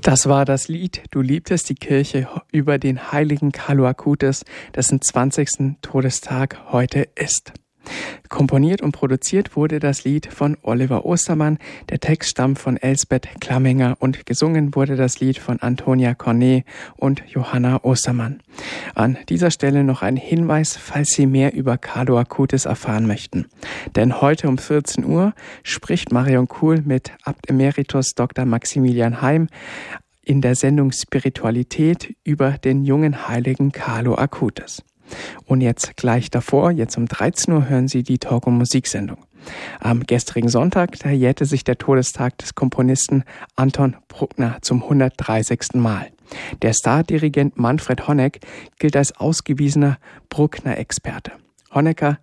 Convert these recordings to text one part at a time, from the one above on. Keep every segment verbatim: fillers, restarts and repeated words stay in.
Das war das Lied »Du liebtest die Kirche« über den heiligen Carlo Acutis, dessen zwanzigsten Todestag heute ist. Komponiert und produziert wurde das Lied von Oliver Ostermann, der Text stammt von Elsbeth Klamminger und gesungen wurde das Lied von Antonia Cornet und Johanna Ostermann. An dieser Stelle noch ein Hinweis, falls Sie mehr über Carlo Acutis erfahren möchten. Denn heute um vierzehn Uhr spricht Marion Kuhl mit Abt Emeritus Doktor Maximilian Heim in der Sendung Spiritualität über den jungen Heiligen Carlo Acutis. Und jetzt gleich davor, jetzt um dreizehn Uhr, hören Sie die Talk- und Musiksendung. Am gestrigen Sonntag, da jährte sich der Todestag des Komponisten Anton Bruckner zum hundertdreißigsten Mal. Der Stardirigent Manfred Honeck gilt als ausgewiesener Bruckner-Experte. Honecker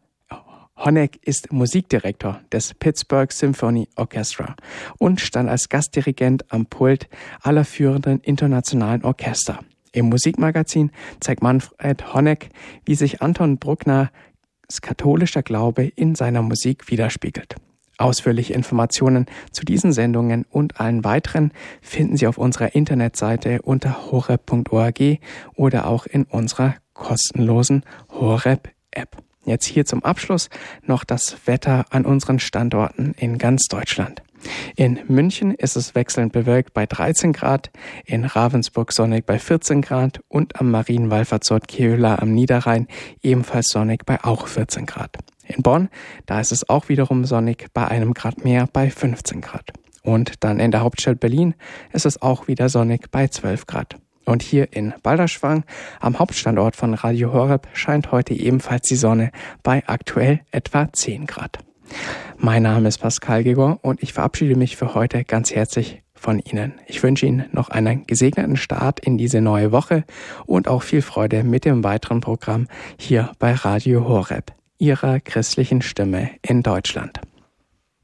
Honeck ist Musikdirektor des Pittsburgh Symphony Orchestra und stand als Gastdirigent am Pult aller führenden internationalen Orchester. Im Musikmagazin zeigt Manfred Honeck, wie sich Anton Bruckners katholischer Glaube in seiner Musik widerspiegelt. Ausführliche Informationen zu diesen Sendungen und allen weiteren finden Sie auf unserer Internetseite unter horeb punkt org oder auch in unserer kostenlosen Horeb-App. Jetzt hier zum Abschluss noch das Wetter an unseren Standorten in ganz Deutschland. In München ist es wechselnd bewölkt bei dreizehn Grad, in Ravensburg sonnig bei vierzehn Grad und am Marienwallfahrtsort Kehöla am Niederrhein ebenfalls sonnig bei auch vierzehn Grad. In Bonn, da ist es auch wiederum sonnig bei einem Grad mehr bei fünfzehn Grad. Und dann in der Hauptstadt Berlin ist es auch wieder sonnig bei zwölf Grad. Und hier in Balderschwang, am Hauptstandort von Radio Horeb, scheint heute ebenfalls die Sonne bei aktuell etwa zehn Grad. Mein Name ist Pascal Gregor und ich verabschiede mich für heute ganz herzlich von Ihnen. Ich wünsche Ihnen noch einen gesegneten Start in diese neue Woche und auch viel Freude mit dem weiteren Programm hier bei Radio Horeb, Ihrer christlichen Stimme in Deutschland.